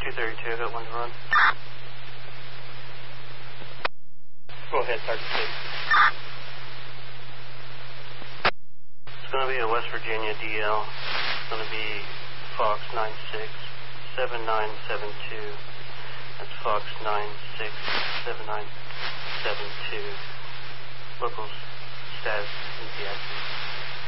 232, I got one to run. Go ahead, Sergeant State. It's going to be a West Virginia DL. It's going to be Fox 967972. That's Fox 967972. Local status in the accident.